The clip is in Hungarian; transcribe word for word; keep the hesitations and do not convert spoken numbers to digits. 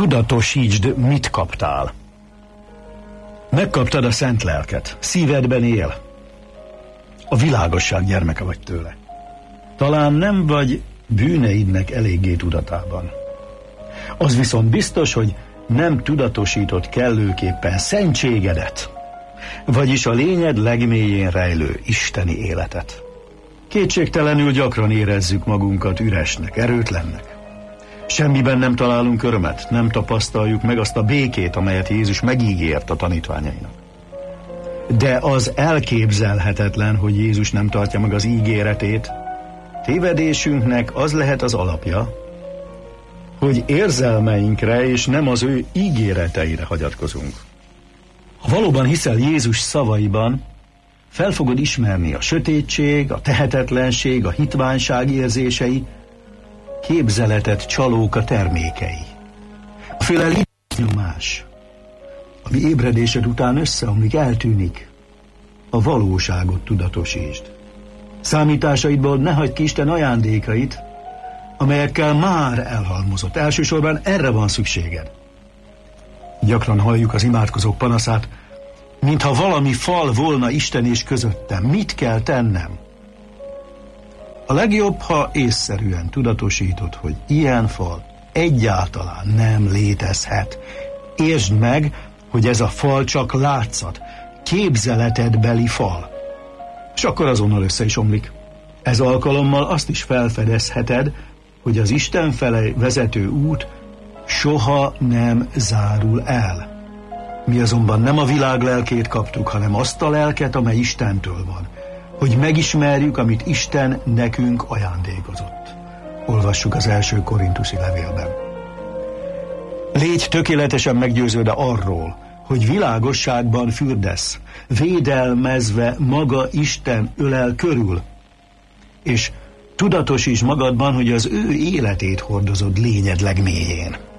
Tudatosítsd, mit kaptál. Megkaptad a szent lelket, szívedben él. A világosság gyermeke vagy tőle. Talán nem vagy bűneidnek eléggé tudatában. Az viszont biztos, hogy nem tudatosított kellőképpen szentségedet, vagyis a lényed legmélyén rejlő isteni életet. Kétségtelenül gyakran érezzük magunkat üresnek, erőtlennek. Semmiben nem találunk örömet, nem tapasztaljuk meg azt a békét, amelyet Jézus megígért a tanítványainak. De az elképzelhetetlen, hogy Jézus nem tartja meg az ígéretét. Tévedésünknek az lehet az alapja, hogy érzelmeinkre és nem az ő ígéreteire hagyatkozunk. Ha valóban hiszel Jézus szavaiban, fel fogod ismerni a sötétség, a tehetetlenség, a hitványság érzései, képzeletet csalók a termékei. A félelem nyomás, ami ébredésed után összeomlik, eltűnik. A valóságot tudatosítsd. Számításaidból ne hagyd ki Isten ajándékait, amelyekkel már elhalmozott. Elsősorban erre van szükséged. Gyakran halljuk az imádkozók panaszát, mintha valami fal volna Isten és közöttem. Mit kell tennem? A legjobb, ha észszerűen tudatosítod, hogy ilyen fal egyáltalán nem létezhet. Értsd meg, hogy ez a fal csak látszat, képzeletedbeli fal. És akkor azonnal össze is omlik. Ez alkalommal azt is felfedezheted, hogy az Isten felé vezető út soha nem zárul el. Mi azonban nem a világ lelkét kaptuk, hanem azt a lelket, amely Istentől van, hogy megismerjük, amit Isten nekünk ajándékozott. Olvassuk az első korintusi levélben. Légy tökéletesen meggyőződve arról, hogy világosságban fürdesz, védelmezve maga Isten ölel körül, és tudatosíts magadban, hogy az ő életét hordozod lényed legmélyén.